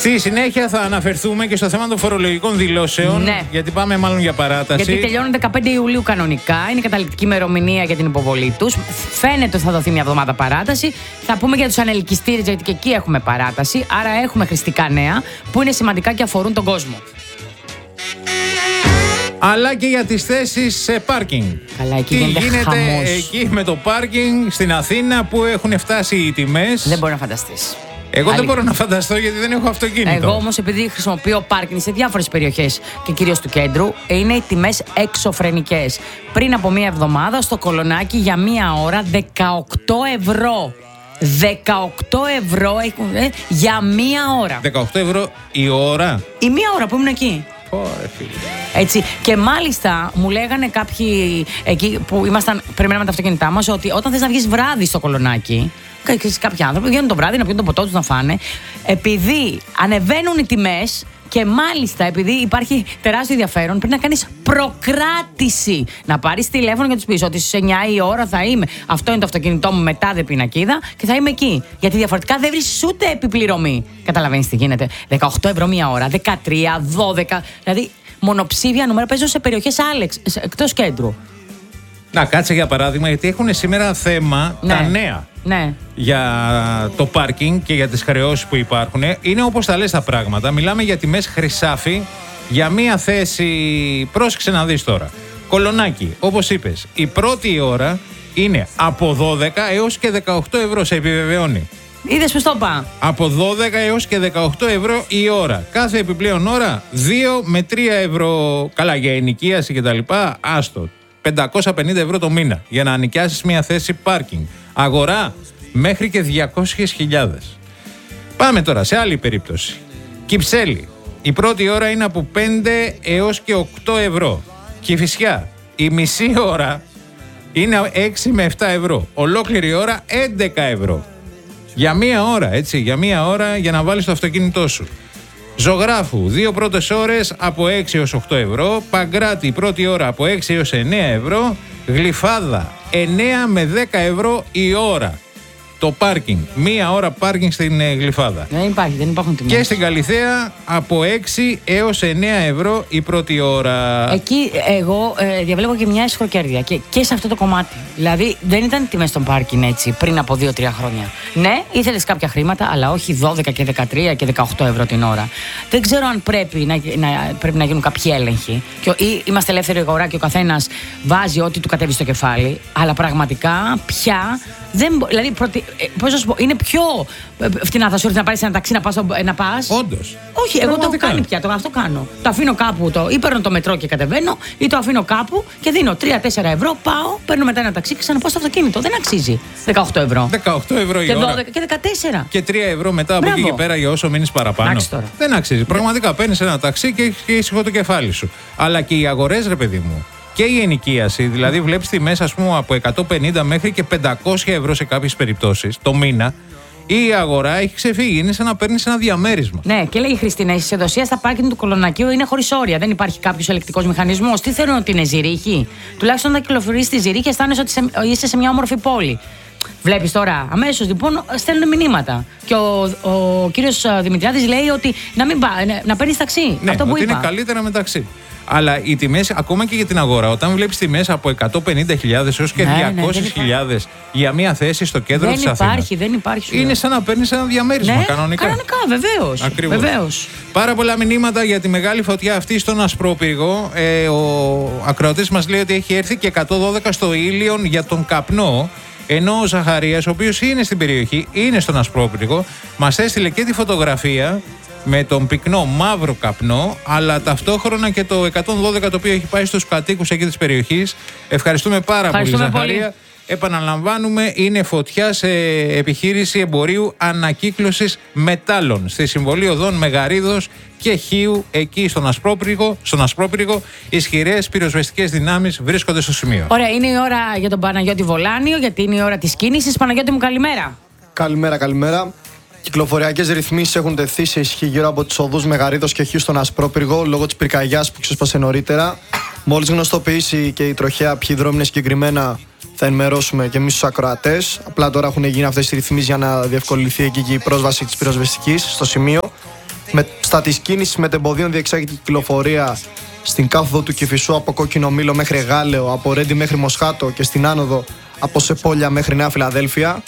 Στη συνέχεια θα αναφερθούμε και στο θέμα των φορολογικών δηλώσεων. Ναι. Γιατί πάμε μάλλον για παράταση. Γιατί τελειώνουν 15 Ιουλίου κανονικά. Είναι καταληκτική ημερομηνία για την υποβολή τους. Φαίνεται ότι θα δοθεί μια εβδομάδα παράταση. Θα πούμε για τους ανελκυστήρες, γιατί και εκεί έχουμε παράταση. Άρα έχουμε χρηστικά νέα που είναι σημαντικά και αφορούν τον κόσμο. Αλλά και για τις θέσεις σε πάρκινγκ. Καλά, εκεί τι γίνεται χαμός. εκεί με το πάρκινγκ στην Αθήνα που έχουν φτάσει οι τιμές. Δεν μπορεί να φανταστείς. Εγώ δεν μπορώ να φανταστώ γιατί δεν έχω αυτοκίνητο. Εγώ όμως, επειδή χρησιμοποιώ πάρκινγκ σε διάφορες περιοχές και κυρίως του κέντρου, είναι οι τιμές εξωφρενικές. Πριν από μία εβδομάδα στο Κολονάκι για μία ώρα 18 ευρώ. 18 ευρώ για μία ώρα. 18 ευρώ η ώρα. Η μία ώρα που ήμουν εκεί. Έτσι. Και μάλιστα μου λέγανε κάποιοι εκεί που περιμέναμε τα αυτοκίνητά μας ότι όταν θες να βγεις βράδυ στο Κολονάκι, κάποιοι άνθρωποι βγαίνουν το βράδυ να πιούν το ποτό τους, να φάνε, επειδή ανεβαίνουν οι τιμές και μάλιστα επειδή υπάρχει τεράστιο ενδιαφέρον, πρέπει να κάνεις προκράτηση. Να πάρεις τηλέφωνο και τους πεις ότι στις 9 η ώρα θα είμαι. Αυτό είναι το αυτοκίνητό μου μετά δε πινακίδα και θα είμαι εκεί. Γιατί διαφορετικά δεν βρίσκεις ούτε επιπληρωμή. Καταλαβαίνεις τι γίνεται. 18 ευρώ μία ώρα, 13, 12. Δηλαδή μονοψήφια νούμερα παίζουν σε περιοχές άλλες, εκτός κέντρου. Να κάτσε για παράδειγμα, γιατί έχουν σήμερα θέμα τα νέα. Ναι. Για το πάρκινγκ και για τις χρεώσεις που υπάρχουν. Είναι όπως τα λες τα πράγματα. Μιλάμε για τιμές χρυσάφι για μία θέση. Πρόσεξε να δεις τώρα. Κολονάκι, όπως είπες, η πρώτη ώρα είναι από 12 έως και 18 ευρώ, σε επιβεβαιώνει. Είδες πως το είπα. Από 12 έως και 18 ευρώ η ώρα. Κάθε επιπλέον ώρα 2 με 3 ευρώ. Καλά, για ενοικίαση και τα λοιπά, άστο. 550 ευρώ το μήνα για να νοικιάσεις μια θέση πάρκινγκ. Αγορά μέχρι και 200.000. Πάμε τώρα σε άλλη περίπτωση. Κυψέλη. Η πρώτη ώρα είναι από 5 έως και 8 ευρώ. Κηφισιά. Η μισή ώρα είναι 6 με 7 ευρώ. Ολόκληρη ώρα 11 ευρώ. Για μία ώρα, έτσι. Για μία ώρα για να βάλεις το αυτοκίνητό σου. Ζωγράφου, 2 πρώτες ώρες από 6 έως 8 ευρώ. Παγκράτη, πρώτη ώρα από 6 έως 9 ευρώ. Γλυφάδα, 9 με 10 ευρώ η ώρα. Το πάρκινγκ, μία ώρα πάρκινγκ στην Γλυφάδα. Δεν υπάρχουν τιμές. Και στην Καλιθέα από 6 έως 9 ευρώ η πρώτη ώρα. Εκεί εγώ διαβλέπω και μια αισχροκέρδεια και σε αυτό το κομμάτι. Δηλαδή δεν ήταν τιμές των πάρκινγκ έτσι πριν από 2-3 χρόνια. Ναι, ήθελες κάποια χρήματα, αλλά όχι 12 και 13 και 18 ευρώ την ώρα. Δεν ξέρω αν πρέπει να γίνουν κάποιοι έλεγχοι. Ή είμαστε ελεύθερη αγορά και ο καθένας βάζει ό,τι του κατέβει στο κεφάλι. Αλλά πραγματικά πια δεν. Δηλαδή, πώς να σου πω, είναι πιο φτηνά θα σου έρθει να πάρεις ένα ταξί να πας. Όντως. Όχι, εγώ το έχω κάνει πια. Αυτό κάνω. Το αφήνω κάπου, ή παίρνω το μετρό και κατεβαίνω, ή το αφήνω κάπου και δίνω 3-4 ευρώ. Πάω, παίρνω μετά ένα ταξί και ξαναπάω στο αυτοκίνητο. Δεν αξίζει 18 ευρώ. 18 ευρώ η ώρα. 12 και 14. Και 3 ευρώ μετά από εκεί και πέρα για όσο μείνεις παραπάνω. Δεν αξίζει. Πραγματικά παίρνεις ένα ταξί και έχεις ήσυχο το κεφάλι σου. Αλλά και οι αγορές, ρε παιδί μου. Και η ενοικίαση, δηλαδή βλέπεις τιμές ας πούμε από 150 μέχρι και 500 ευρώ σε κάποιες περιπτώσεις το μήνα. Η αγορά έχει ξεφύγει, είναι σαν να παίρνεις ένα διαμέρισμα. Ναι, και λέει η Χριστίνα, η συστεδοσία στα πάρκινγκ του Κολονακίου είναι χωρίς όρια. Δεν υπάρχει κάποιος ελεκτικός μηχανισμός. Τι θέλουν ότι είναι ζυρίχη. Τουλάχιστον να κυκλοφορείς στη ζυρίχη και αισθάνεσαι ότι είσαι σε μια όμορφη πόλη. Βλέπεις τώρα, αμέσως λοιπόν στέλνουν μηνύματα. Και ο κύριος Δημητριάδης λέει ότι να παίρνεις ταξί. Ναι, αυτό που ότι είπα. είναι καλύτερα με ταξί. Αλλά οι τιμές, ακόμα και για την αγορά, όταν βλέπεις τιμές από 150.000 έως και 200.000 για μια θέση στο κέντρο της Αθήνας. Δεν υπάρχει. Είναι σαν να παίρνεις ένα διαμέρισμα κανονικά. Κανονικά, βεβαίως. Πάρα πολλά μηνύματα για τη μεγάλη φωτιά αυτή στον Ασπρόπυργο. Ο ακροατής μας λέει ότι έχει έρθει και 112 στο Ήλιον για τον καπνό. Ενώ ο Ζαχαρίας, ο οποίος είναι στην περιοχή, είναι στον Ασπρόπυργο, μας έστειλε και τη φωτογραφία με τον πυκνό μαύρο καπνό, αλλά ταυτόχρονα και το 112 το οποίο έχει πάει στους κατοίκους εκεί της περιοχής. Ευχαριστούμε πάρα πολύ, Ζαχαρία. Επαναλαμβάνουμε, είναι φωτιά σε επιχείρηση εμπορίου ανακύκλωσης μετάλλων στη Συμβολή Οδών Μεγαρίδος και Χίου, εκεί στον Ασπρόπυργο. Ισχυρές πυροσβεστικές δυνάμεις βρίσκονται στο σημείο. Ωραία, είναι η ώρα για τον Παναγιώτη Βολάνιο, γιατί είναι η ώρα της κίνησης. Παναγιώτη μου, καλημέρα. Καλημέρα. Κυκλοφοριακές ρυθμίσεις έχουν τεθεί σε ισχύ γύρω από τις οδούς Μεγαρίδος και Χίου στον Ασπρόπυργο λόγω της πυρκαγιάς που ξέσπασε νωρίτερα. Μόλις γνωστοποιήσει και η τροχέα ποιοι δρόμοι είναι συγκεκριμένα, θα ενημερώσουμε και εμείς τους ακροατές. Απλά τώρα έχουν γίνει αυτές οι ρυθμίσεις για να διευκολυνθεί εκεί και η πρόσβαση της πυροσβεστικής στο σημείο. Στα της κίνησης μετεμποδίων διεξάγεται κυκλοφορία στην κάθοδο του Κηφισού από Κόκκινο Μήλο μέχρι Γάλεο, από Ρέντι μέχρι Μοσχάτο και στην άνοδο από Σεπόλια μέχρι Νέα Φιλαδέλφια.